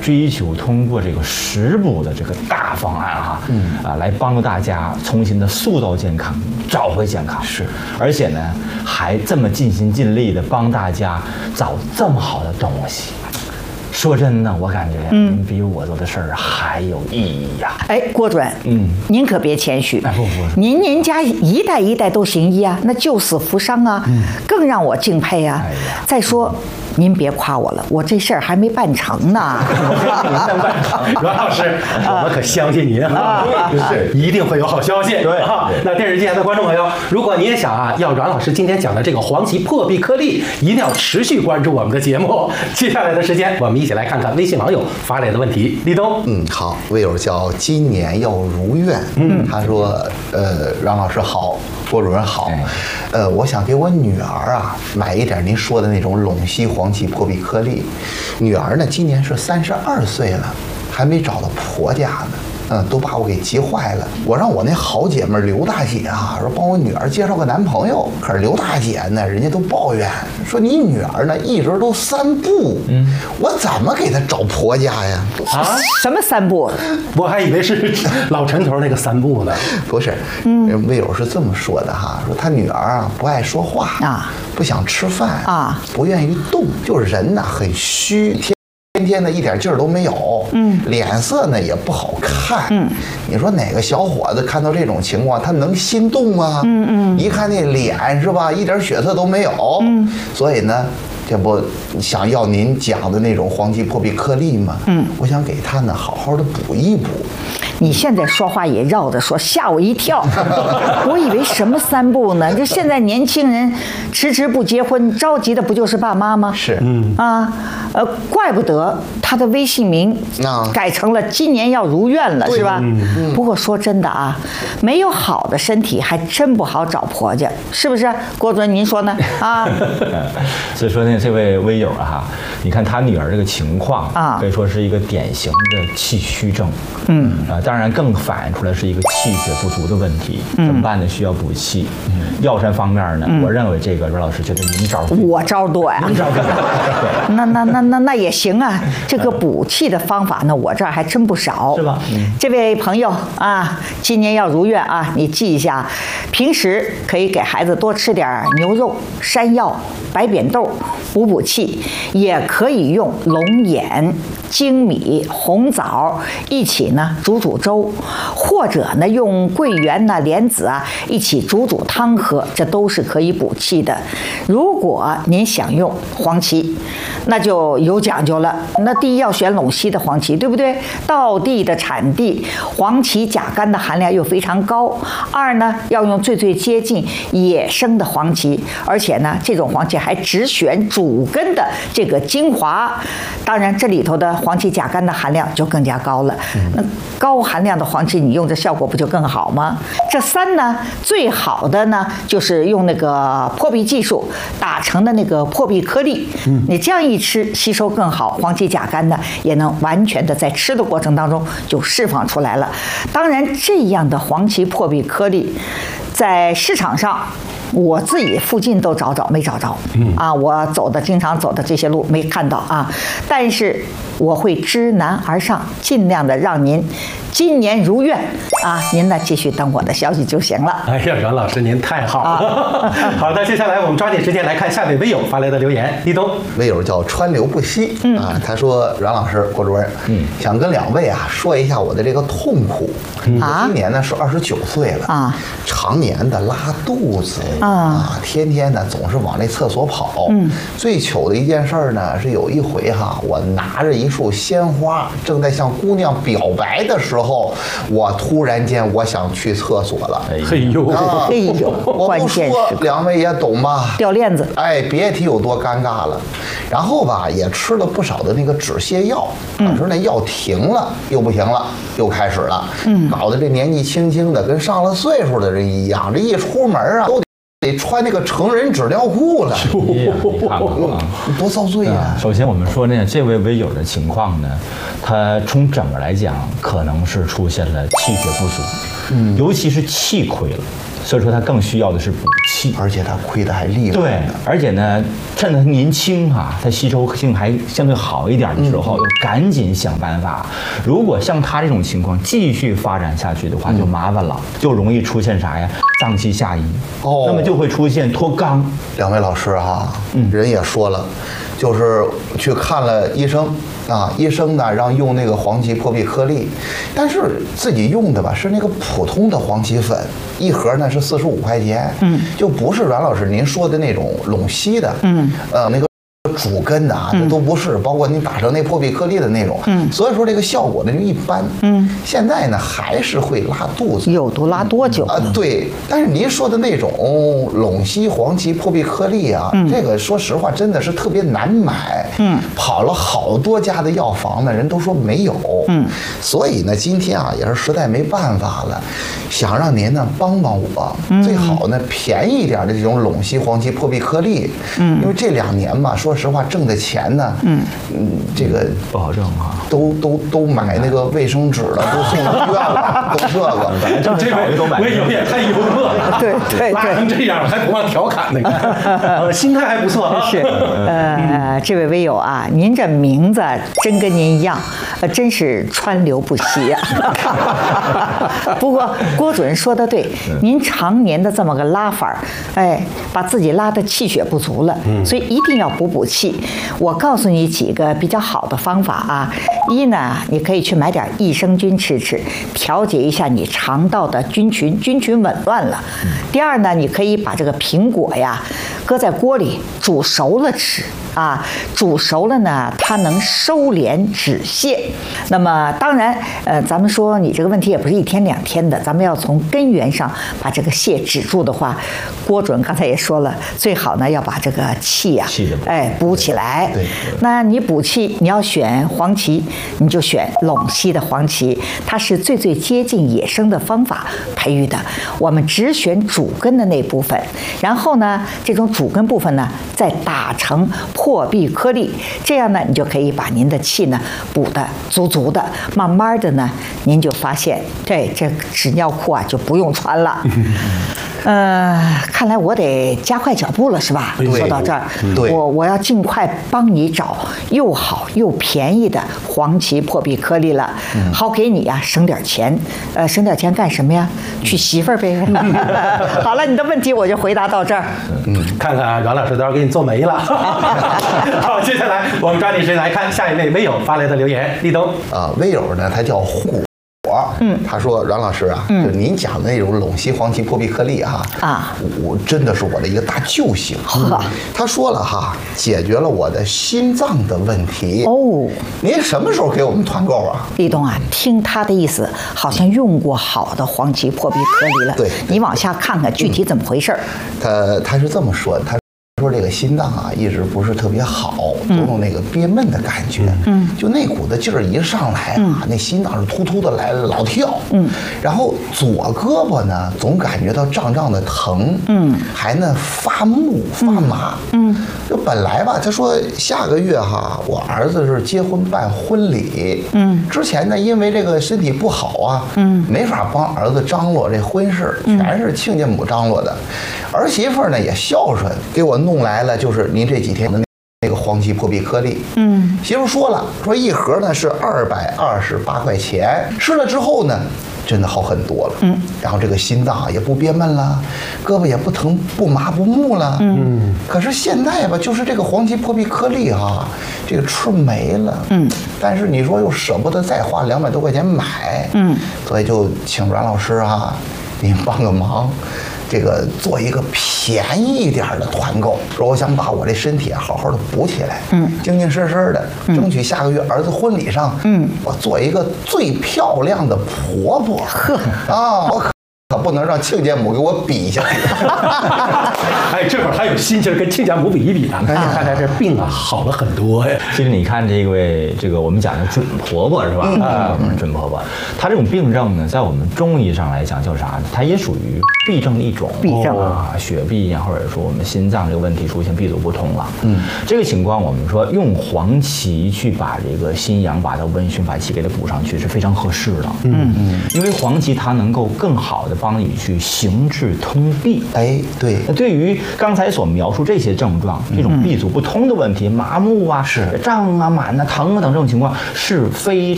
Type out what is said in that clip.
追求通过这个食补的这个大方案来帮助大家重新的塑造健康，找回健康。 是， 而且呢，还这么尽心尽力的帮大家找这么好的东西。说真的，我感觉您比我做的事儿还有意义呀。 哎，郭主任，您可别谦虚， 不， 您家一代一代都行医啊，那救死扶伤啊，更让我敬佩啊。再说，您别夸我了，我这事儿还没办成呢。 您能办成，阮老师，我们可相信您啊，是一定会有好消息。对啊，那电视机前的观众朋友，如果你也想要阮老师今天讲的这个黄芪破壁颗粒，一定要持续关注我们的节目。接下来的时间，我们一起来看看微信网友发来的问题。立冬， 好，微友叫今年要如愿，他说，阮老师好，郭主任好，我想给我女儿啊买一点您说的那种陇西黄芪破壁颗粒。女儿呢今年是32岁了，还没找到婆家呢。都把我给急坏了。我让我那好姐妹刘大姐啊，说帮我女儿介绍个男朋友。可是刘大姐呢，人家都抱怨说你女儿呢一直都3步，我怎么给她找婆家呀？ 啊，什么3步？ 我还以为是老陈头那个3步呢。 不是，魏友是这么说的哈，说他女儿啊不爱说话啊，不想吃饭啊，不愿意动，就是人呢很虚。天天的一点劲儿都没有，脸色呢也不好看，你说哪个小伙子看到这种情况，他能心动啊？一看那脸是吧，一点血色都没有，所以呢，这不想要您讲的那种黄芪破壁颗粒吗？我想给他呢好好的补一补。 你现在说话也绕着说，吓我一跳。我以为什么3步呢？这现在年轻人迟迟不结婚，着急的不就是爸妈吗？ 是， 怪不得他的微信名改成了今年要如愿了，是吧？不过说真的啊，没有好的身体还真不好找婆家，是不是？郭主任您说呢？啊， 所以说呢，这位微友啊，你看他女儿这个情况啊，可以说是一个典型的气虚症。当然更反映出来是一个气血不足的问题。怎么办呢？需要补气。药膳方面呢，我认为这个阮老师觉得您招我招多呀。您招多。那也行啊。这个补气的方法呢，我这儿还真不少。是吧？这位朋友啊，今年要如愿啊，你记一下，平时可以给孩子多吃点牛肉、山药、白扁豆，补气，也可以用龙眼、粳米、红枣一起呢煮粥，或者呢用桂圆呐、莲子啊一起煮汤喝，这都是可以补气的。如果您想用黄芪，那就有讲究了。那第一要选陇西的黄芪，对不对？道地的产地，黄芪甲苷的含量又非常高。2呢，要用最接近野生的黄芪，而且呢，这种黄芪还只选主根的这个精华。当然，这里头的黄芪甲苷的含量就更加高了。那高含量的黄芪，你用这效果不就更好吗？这3呢，最好的呢就是用那个破壁技术打成的那个破壁颗粒。你这样一吃，吸收更好，黄芪甲苷呢也能完全的在吃的过程当中就释放出来了。当然，这样的黄芪破壁颗粒在市场上，我自己附近都没找着。我经常走的这些路没看到啊。但是我会知难而上，尽量的让您今年如愿啊！您呢继续等我的消息就行了。 哎呀，阮老师您太好了。好的，接下来我们抓紧时间来看下位微友发来的留言。立冬， 微友叫川流不息他说阮老师、郭主任，想跟2位啊说一下我的这个痛苦。我今年呢是29岁了常年的拉肚子天天呢总是往那厕所跑。最糗的一件事呢是有一回我拿着一束鲜花，正在向姑娘表白的时候，我突然间我想去厕所了。 哎呦， 我不说2位也懂吧？ 掉链子。 别提有多尴尬了。然后吧，也吃了不少的那个止泻药，可是那药停了又不行了，又开始了。搞得这年纪轻轻的跟上了岁数的人一样，这一出门都得穿那个成人纸尿裤了。 你看看多遭罪啊！ 首先我们说呢，这位微友的情况呢，他从整个来讲可能是出现了气血不足，尤其是气亏了。 所以说他更需要的是补气， 而且他亏得还厉害。 对，而且呢，趁他年轻他吸收性还相对好一点的时候，要赶紧想办法。如果像他这种情况继续发展下去的话，就麻烦了，就容易出现啥呀？脏器下移，那么就会出现脱肛。 两位老师人也说了，就是去看了医生医生呢让用那个黄芪破壁颗粒，但是自己用的吧是那个普通的黄芪粉，一盒呢是45块钱，就不是阮老师您说的那种陇西的，那个主根的这都不是，包括你打成那破壁颗粒的那种，所以说这个效果呢就一般，现在呢还是会拉肚子， 有毒拉多久对，但是您说的那种陇西黄芪破壁颗粒这个说实话真的是特别难买，跑了好多家的药房呢，人都说没有，所以呢今天也是实在没办法了，想让您呢帮帮我，最好呢便宜一点的这种陇西黄芪破壁颗粒，因为这2年吧，说实话挣的钱呢，这个不好挣都买那个卫生纸了，都送医院了，都这个， 这位都买，我也太幽默了， 对， 拉成这样还不忘调侃那个，心态还不错是，这位微友您这名字真跟您一样，真是川流不息不过郭主任说的对，您常年的这么个拉法把自己拉得气血不足了，所以一定要补气。我告诉你几个比较好的方法一呢，你可以去买点益生菌吃，调节一下你肠道的菌群紊乱了。第二呢，你可以把这个苹果搁在锅里煮熟了吃煮熟了呢，它能收敛止泻。那么当然，咱们说你这个问题也不是1天2天的，咱们要从根源上把这个泻止住的话，郭主任刚才也说了，最好呢要把这个气补起来。那你补气，你要选黄芪，你就选陇西的黄芪，它是最接近野生的方法培育的。我们只选主根的那部分，然后呢，这种主根部分呢，再打成破壁颗粒，这样呢，你就可以把您的气呢补得足足的。慢慢的呢，您就发现，这纸尿裤就不用穿了。看来我得加快脚步了，是吧？说到这儿，我要尽快帮你找又好又便宜的黄芪破壁颗粒了，好给你省点钱。省点钱干什么呀？娶媳妇儿呗。好了，你的问题我就回答到这儿。 看看阮老师到时候给你做没了。好，接下来我们抓紧时间来看下一位微友发来的留言。立冬微友呢，他叫护。他说阮老师就您讲的那种陇西黄芪破壁颗粒我真的是我的一个大救星。他说了解决了我的心脏的问题。您什么时候给我们团购立冬听他的意思，好像用过好的黄芪破壁颗粒了。 对， 你往下看看具体怎么回事。 他是这么说的，他说这个心脏一直不是特别好，总有那个憋闷的感觉，就那股子劲儿一上来那心脏是突突的来老跳，然后左胳膊呢总感觉到胀胀的疼，还呢发木发麻，就本来吧，他说下个月我儿子是结婚办婚礼，之前呢因为这个身体不好没法帮儿子张罗这婚事，全是亲家母张罗的，儿媳妇呢也孝顺，给我弄来了，就是您这几天的那个黄芪破壁颗粒。媳妇说了，说一盒呢是228块钱，吃了之后呢真的好很多了，然后这个心脏也不憋闷了，胳膊也不疼不麻不木了，可是现在吧，就是这个黄芪破壁颗粒这个吃没了，但是你说又舍不得再花200多块钱买，所以就请阮老师您帮个忙，这个做一个便宜一点的团购，说我想把我这身体好好的补起来，精精神神的，争取下个月儿子婚礼上，我做一个最漂亮的婆婆，我可不能让亲家母给我比下去。 这会儿还有心情跟亲家母比一比呢。看来这病好了很多呀。 其实你看这个我们讲的准婆婆是吧？准婆婆，她这种病症呢，在我们中医上来讲叫啥呢？它也属于痹症的一种。 痹症血痹或者说我们心脏这个问题出现闭阻不通了。这个情况我们说用黄芪去把这个心阳、把它温煦、把气给它补上去是非常合适的。因为黄芪它能够更好的帮你去行至通臂。 哎，对。 那对于刚才所描述这些症状，这种臂足不通的问题，麻木啊、胀啊、满啊、疼啊等这种情况，是非